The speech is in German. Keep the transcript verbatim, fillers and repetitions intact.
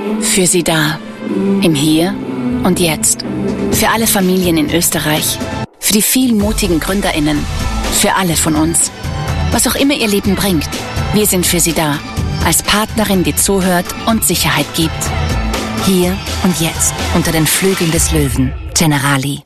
Für Sie da. Im Hier und Jetzt. Für alle Familien in Österreich. Für die vielen mutigen GründerInnen. Für alle von uns. Was auch immer Ihr Leben bringt, wir sind für Sie da. Als Partnerin, die zuhört und Sicherheit gibt. Hier und jetzt. Unter den Flügeln des Löwen. Generali.